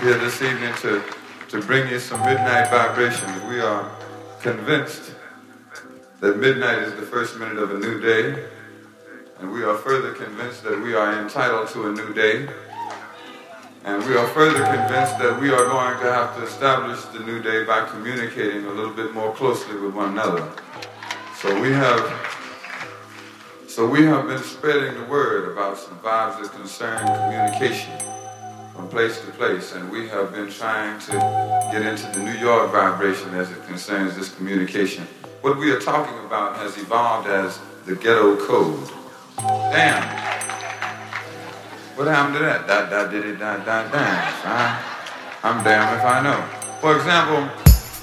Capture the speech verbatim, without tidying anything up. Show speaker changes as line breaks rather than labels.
here this evening to, to bring you some midnight vibrations. We are convinced that midnight is the first minute of a new day, and we are further convinced that we are entitled to a new day, and we are further convinced that we are going to have to establish the new day by communicating a little bit more closely with one another. So we have So we have been spreading the word about some vibes that concern communication from place to place, and we have been trying to get into the New York vibration as it concerns this communication. What we are talking about has evolved as the ghetto code. Damn. What happened to that? Da da did it da da da. I'm damned if I know. For example,